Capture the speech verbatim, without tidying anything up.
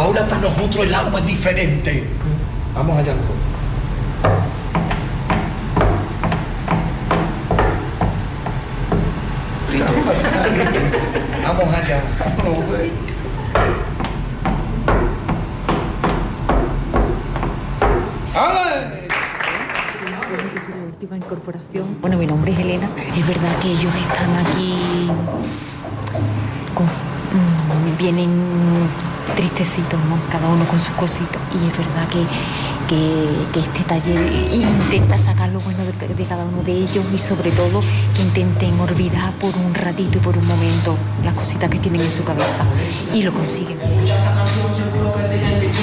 Ahora para nosotros el agua es diferente. Vamos allá nosotros. Vamos allá. Vamos a ver. Última incorporación. Bueno, mi nombre es Elena. Es verdad que ellos están aquí con, mmm, vienen tristecitos, ¿no? Cada uno con sus cositas. Y es verdad que, que, que este taller intenta sacar lo bueno de, de cada uno de ellos y sobre todo que intenten olvidar por un ratito y por un momento las cositas que tienen en su cabeza y lo consiguen.